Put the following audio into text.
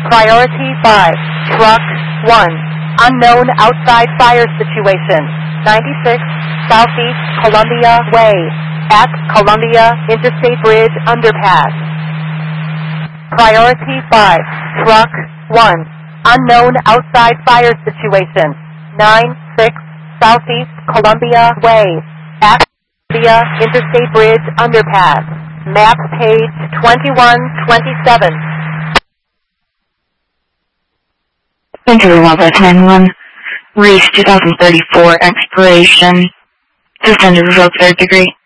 Priority 5, Truck 1, unknown outside fire situation, 96 Southeast Columbia Way, at Columbia Interstate Bridge Underpass. Priority 5, Truck 1, unknown outside fire situation, 96 Southeast Columbia Way, at Columbia Interstate Bridge Underpass. Map page 2127. Vancouver Wildlife 91, Reese 2034, expiration, suspended results 3rd degree.